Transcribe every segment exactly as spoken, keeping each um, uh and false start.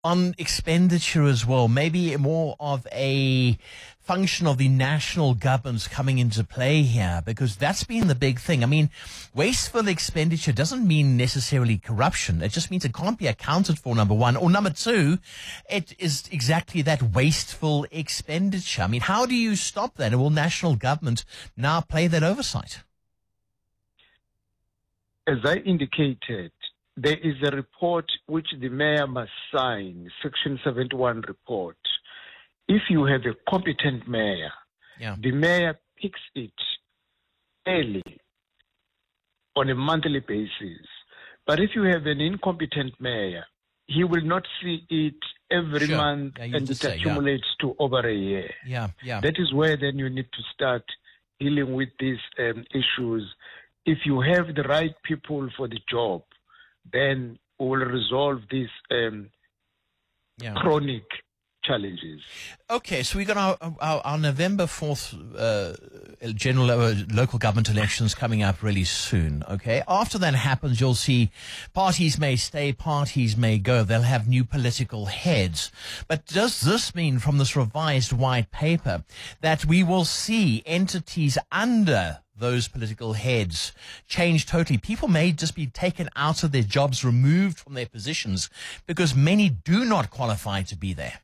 On expenditure as well, maybe more of a function of the national governments coming into play here, because that's been the big thing. I mean, wasteful expenditure doesn't mean necessarily corruption. It just means it can't be accounted for, number one. Or number two, it is exactly that wasteful expenditure. I mean, how do you stop that? And will national government now play that oversight? As I indicated, there is a report which the mayor must sign, Section seventy-one report. If you have a competent mayor, yeah. the mayor picks it early on a monthly basis. But if you have an incompetent mayor, he will not see it every sure. month yeah, and it say, accumulates yeah. to over a year. Yeah, yeah. That is where then you need to start dealing with these um, issues. If you have the right people for the job, then we will resolve these um, yeah. chronic challenges. Okay, so we got our, our, our November fourth uh, general uh, local government elections coming up really soon, okay? After that happens, you'll see parties may stay, parties may go. They'll have new political heads. But does this mean from this revised white paper that we will see entities under those political heads change totally? People may just be taken out of their jobs, removed from their positions, because many do not qualify to be there.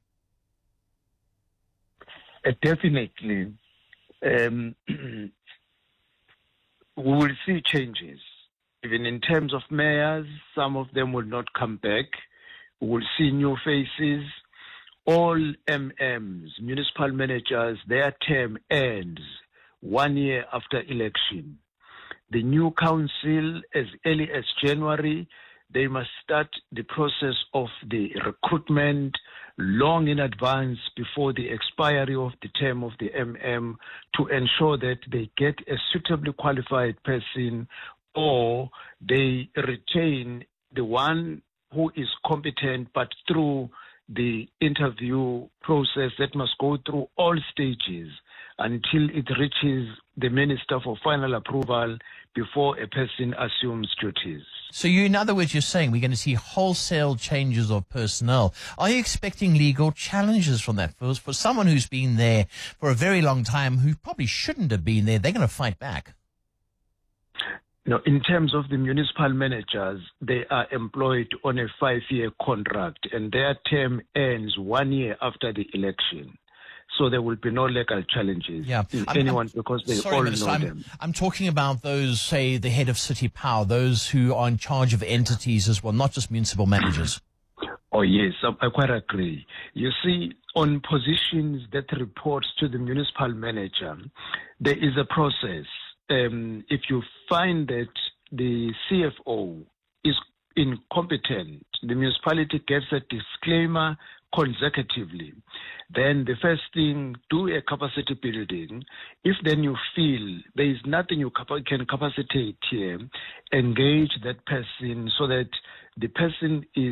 Uh, definitely. Um, we will see changes. Even in terms of mayors, some of them will not come back. We will see new faces. All M Ms, municipal managers, their term ends one year after election. The new council, as early as January, they must start the process of the recruitment long in advance before the expiry of the term of the M M to ensure that they get a suitably qualified person, or they retain the one who is competent, but through the interview process that must go through all stages until it reaches the minister for final approval before a person assumes duties. So you, in other words, you're saying we're going to see wholesale changes of personnel. Are you expecting legal challenges from that? For, for someone who's been there for a very long time, who probably shouldn't have been there, they're going to fight back. No, in terms of the municipal managers, they are employed on a five-year contract, and their term ends one year after the election. So there will be no legal challenges yeah. in I'm, anyone I'm, because they sorry, all Minister, know I'm, them. I'm talking about those, say, the head of City Power, those who are in charge of entities as well, not just municipal managers. Oh, yes, I, I quite agree. You see, on positions that reports to the municipal manager, there is a process. Um, if you find that the C F O is incompetent, the municipality gets a disclaimer consecutively. Then the first thing, do a capacity building. If then you feel there is nothing you capa- can capacitate here, engage that person so that the person is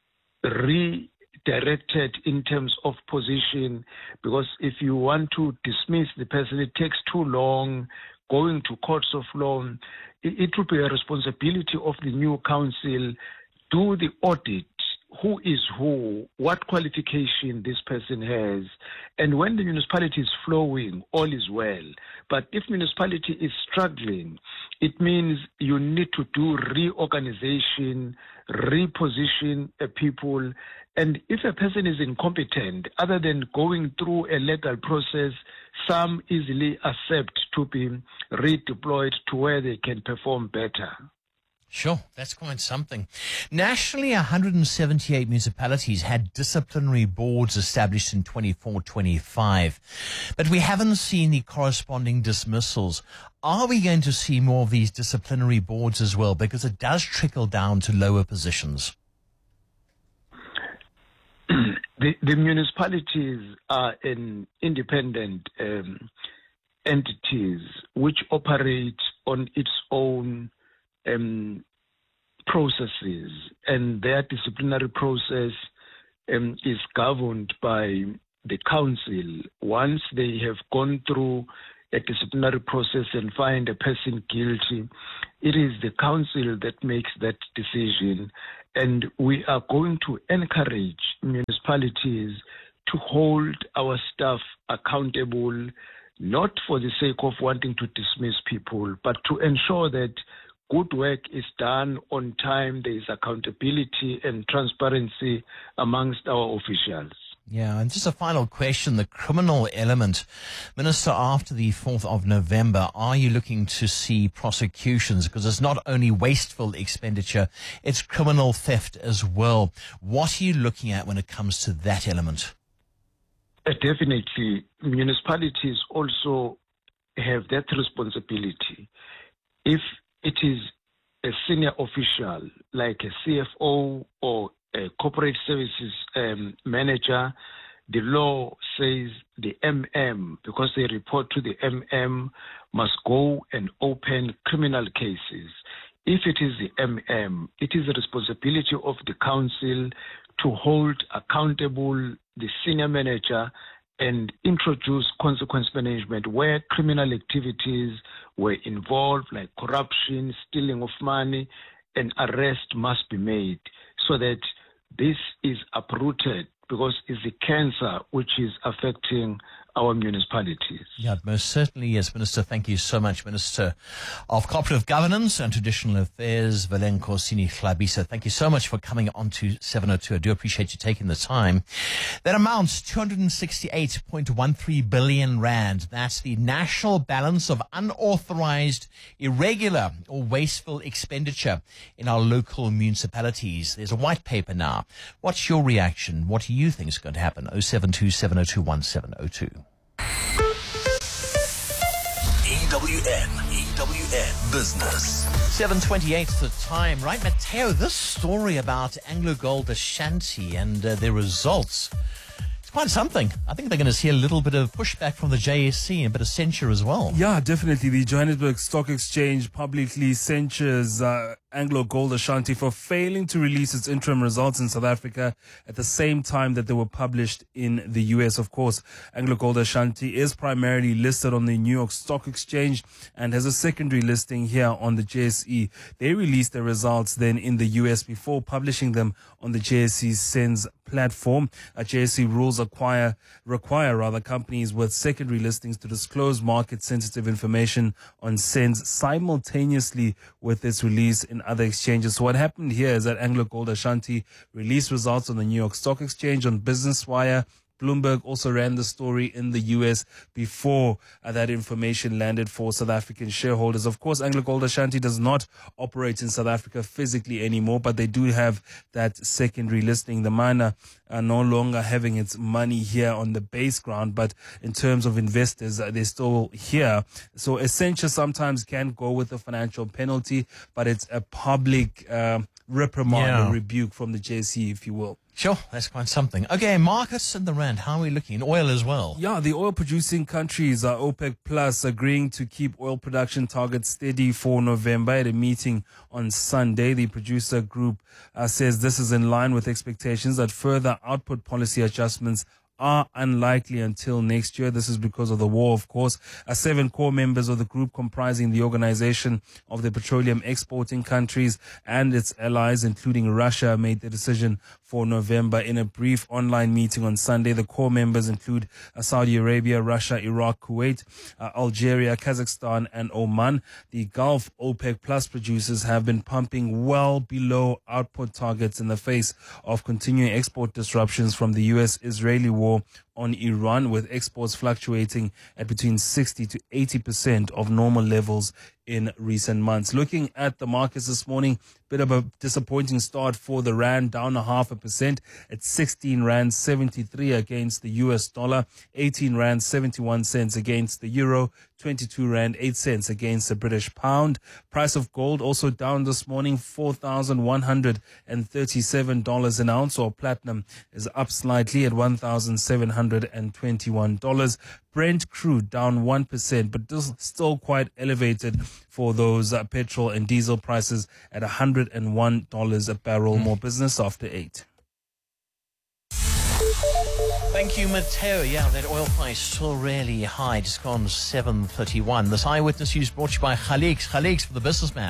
redirected in terms of position, because if you want to dismiss the person, it takes too long. Going to courts of law, it, it will be a responsibility of the new council. Do the audit. Who is who, what qualification this person has, and when the municipality is flowing, all is well. But if municipality is struggling, it means you need to do reorganization, reposition a people, and if a person is incompetent, other than going through a legal process, some easily accept to be redeployed to where they can perform better. Sure, that's quite something. Nationally, one hundred seventy-eight municipalities had disciplinary boards established in twenty-four twenty-five, but we haven't seen the corresponding dismissals. Are we going to see more of these disciplinary boards as well? Because it does trickle down to lower positions. The, the municipalities are an independent um, entities which operate on its own Um, processes, and their disciplinary process um, is governed by the council. Once they have gone through a disciplinary process and find a person guilty, it is the council that makes that decision, And we are going to encourage municipalities to hold our staff accountable, not for the sake of wanting to dismiss people, but to ensure that good work is done on time, there is accountability and transparency amongst our officials. Yeah, and just a final question, the criminal element. Minister, after the fourth of November, are you looking to see prosecutions? Because it's not only wasteful expenditure, it's criminal theft as well. What are you looking at when it comes to that element? Uh, definitely, municipalities also have that responsibility. If it is a senior official like a C F O or a corporate services um, manager, the law says the M M, because they report to the M M, must go and open criminal cases. If it is the M M, it is the responsibility of the council to hold accountable the senior manager and introduce consequence management where criminal activities were involved, like corruption, stealing of money, and arrest must be made so that this is uprooted, because it's the cancer which is affecting our municipalities. Yeah, most certainly is. Minister, thank you so much. Minister of Cooperative Governance and Traditional Affairs, Velenkosini Hlabisa. Thank you so much for coming on to seven oh two. I do appreciate you taking the time. That amounts two hundred sixty-eight point one three billion rand. That's the national balance of unauthorized, irregular or wasteful expenditure in our local municipalities. There's a white paper now. What's your reaction? What do you think is going to happen? oh seven two, seven oh two, one seven oh two. E W N, E W N Business. seven twenty-eight is the time, right? Matteo, this story about AngloGold Ashanti and uh, their results, it's quite something. I think they're going to see a little bit of pushback from the J S C and a bit of censure as well. Yeah, definitely. The Johannesburg Stock Exchange publicly censures uh, AngloGold Ashanti for failing to release its interim results in South Africa at the same time that they were published in the U S. Of course, AngloGold Ashanti is primarily listed on the New York Stock Exchange and has a secondary listing here on the J S E. They released their results then in the U S before publishing them on the J S E's SENS platform. Uh, J S E rules acquire, require rather companies with secondary listings to disclose market sensitive information on SENS simultaneously with its release in other exchanges. So what happened here is that AngloGold Ashanti released results on the New York Stock Exchange, on Business Wire. Bloomberg also ran the story in the U S before uh, that information landed for South African shareholders. Of course, AngloGold Ashanti does not operate in South Africa physically anymore, but they do have that secondary listing. The miner are no longer having its money here on the base ground, but in terms of investors, uh, they're still here. So a censure sometimes can go with a financial penalty, but it's a public uh, reprimand Yeah. or rebuke from the J S E, if you will. Sure, that's quite something. Okay, markets and the rand, how are we looking? In oil as well. Yeah, the oil-producing countries are OPEC Plus agreeing to keep oil production targets steady for November at a meeting on Sunday. The producer group uh, says this is in line with expectations that further output policy adjustments are unlikely until next year. This is because of the war, of course. Uh, seven core members of the group, comprising the Organization of the Petroleum Exporting Countries and its allies, including Russia, made the decision for November. In a brief online meeting on Sunday, the core members include uh, Saudi Arabia, Russia, Iraq, Kuwait, uh, Algeria, Kazakhstan, and Oman. The Gulf OPEC Plus producers have been pumping well below output targets in the face of continuing export disruptions from the U S-Israeli war on Iran, with exports fluctuating at between sixty to eighty percent of normal levels in recent months. Looking at the markets this morning, bit of a disappointing start for the rand, down a half a percent at sixteen rand seventy-three against the U S dollar, eighteen rand seventy-one cents against the euro, twenty-two rand eight cents against the British pound. Price of gold also down this morning, four thousand one hundred thirty-seven dollars an ounce, or platinum is up slightly at one thousand seven hundred twenty-one dollars. Brent crude down one percent, but still quite elevated for those uh, petrol and diesel prices at one hundred one dollars a barrel. More business after eight. Thank you, Matteo. Yeah, that oil price still really high, just gone seven thirty-one. This Eyewitness News brought to you by Khaliks. Khaliks for the businessman.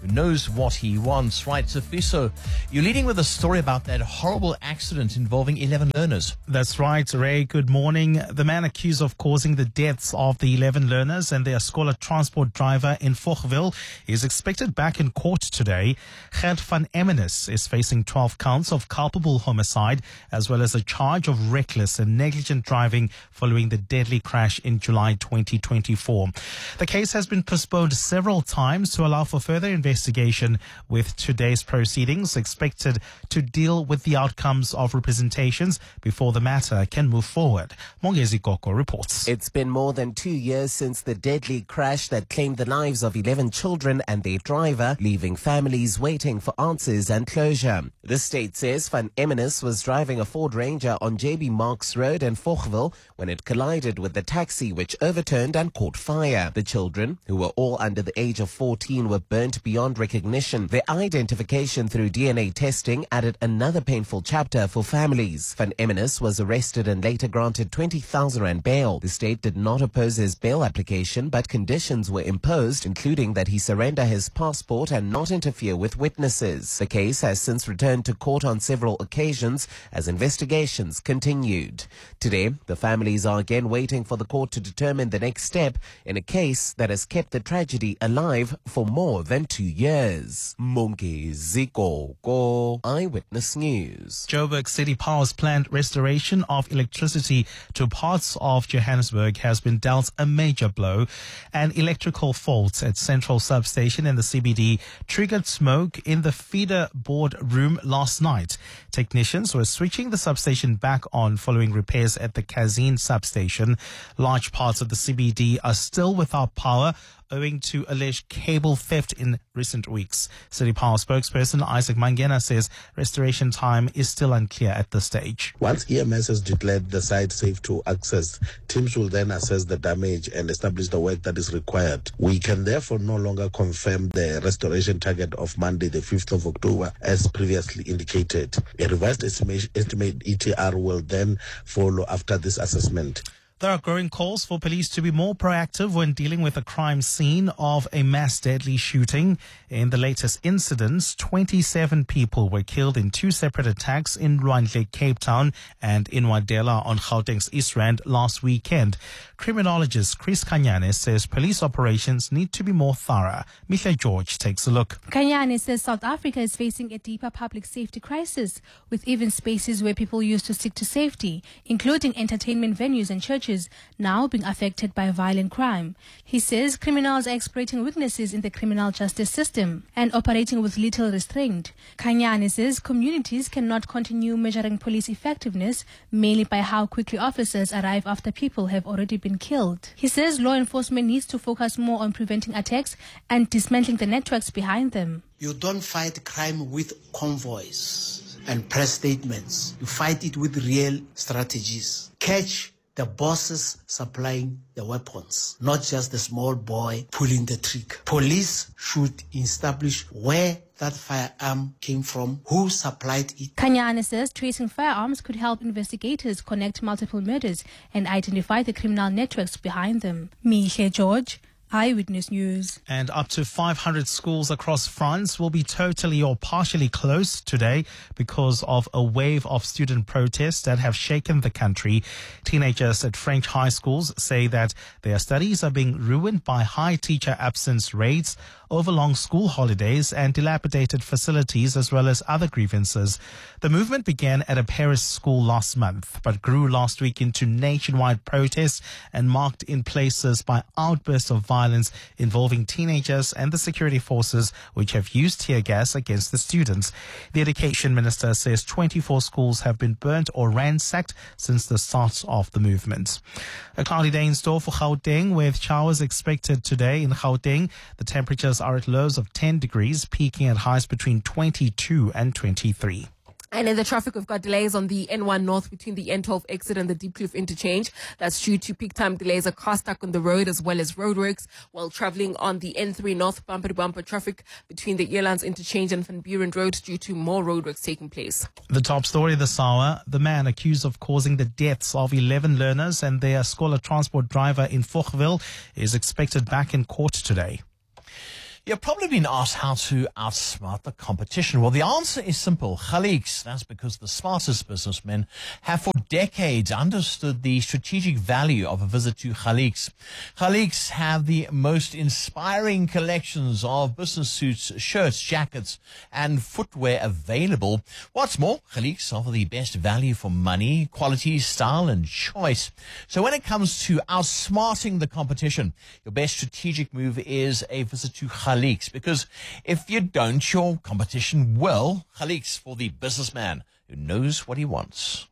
who knows what he wants, writes Afiso. You're leading with a story about that horrible accident involving eleven learners. That's right, Ray. Good morning. The man accused of causing the deaths of the eleven learners and their scholar transport driver in Fochville is expected back in court today. Gert van Emmenes is facing twelve counts of culpable homicide as well as a charge of reckless and negligent driving following the deadly crash in July twenty twenty-four. The case has been postponed several times to allow for further investigation, with today's proceedings expected to deal with the outcomes of representations before the matter can move forward. Mongezi Koko reports. It's been more than two years since the deadly crash that claimed the lives of eleven children and their driver, leaving families waiting for answers and closure. The state says Van Emmenes was driving a Ford Ranger on J B Marks Road in Fochville when it collided with the taxi, which overturned and caught fire. The children, who were all under the age of fourteen, were burnt beyond recognition. Their identification through D N A testing added another painful chapter for families. Van Emmenes was arrested and later granted twenty thousand rand bail. The state did not oppose his bail application, but conditions were imposed, including that he surrender his passport and not interfere with witnesses. The case has since returned to court on several occasions as investigations continued. Today, the families are again waiting for the court to determine the next step in a case that has kept the tragedy alive for more than two years. Mongezi Koko, Eyewitness News. Joburg City Power's planned restoration of electricity to parts of Johannesburg has been dealt a major blow. An electrical fault at Central Substation in the C B D triggered smoke in the feeder board room last night. Technicians were switching the substation back on following repairs at the Kazin substation. Large parts of the C B D are still without power owing to alleged cable theft in recent weeks. City Power spokesperson Isaac Mangena says restoration time is still unclear at this stage. Once E M S has declared the site safe to access, teams will then assess the damage and establish the work that is required. We can therefore no longer confirm the restoration target of Monday, the fifth of October, as previously indicated. A revised estimate, estimate E T R will then follow after this assessment. There are growing calls for police to be more proactive when dealing with a crime scene of a mass deadly shooting. In the latest incidents, twenty-seven people were killed in two separate attacks in Lwandle, Cape Town, and in Wadela on Gauteng's East Rand last weekend. Criminologist Chris Kanyane says police operations need to be more thorough. Michael George takes a look. Kanyane says South Africa is facing a deeper public safety crisis, with even spaces where people used to seek to safety, including entertainment venues and churches, now being affected by violent crime. He says criminals are exploiting weaknesses in the criminal justice system and operating with little restraint. Kanyane says communities cannot continue measuring police effectiveness mainly by how quickly officers arrive after people have already been killed. He says law enforcement needs to focus more on preventing attacks and dismantling the networks behind them. You don't fight crime with convoys and press statements. You fight it with real strategies. Catch the bosses supplying the weapons, not just the small boy pulling the trigger. Police should establish where that firearm came from, who supplied it. Kanyane says tracing firearms could help investigators connect multiple murders and identify the criminal networks behind them. Michael George, Eyewitness News. And up to five hundred schools across France will be totally or partially closed today because of a wave of student protests that have shaken the country. Teenagers at French high schools say that their studies are being ruined by high teacher absence rates, over long school holidays and dilapidated facilities, as well as other grievances. The movement began at a Paris school last month, but grew last week into nationwide protests and marked in places by outbursts of violence involving teenagers and the security forces, which have used tear gas against the students. The education minister says twenty-four schools have been burnt or ransacked since the start of the movement. A cloudy day in store for Gauteng, with showers expected today in Gauteng. The temperatures are at lows of ten degrees, peaking at highs between twenty-two and twenty-three. And in the traffic, we've got delays on the N one North between the N twelve exit and the Diepkloof interchange. That's due to peak time delays, a car stuck on the road as well as roadworks. While traveling on the N three North, bumper-to-bumper traffic between the Elands interchange and Van Buren Road due to more roadworks taking place. The top story this hour: the man accused of causing the deaths of eleven learners and their scholar transport driver in Fochville is expected back in court today. You've probably been asked how to outsmart the competition. Well, the answer is simple. Khaliqs. That's because the smartest businessmen have for decades understood the strategic value of a visit to Khaliqs. Khaliqs have the most inspiring collections of business suits, shirts, jackets, and footwear available. What's more, Khaliqs offer the best value for money, quality, style, and choice. So when it comes to outsmarting the competition, your best strategic move is a visit to Khaliqs, because if you don't, your competition will. Khaliqs, for the businessman who knows what he wants.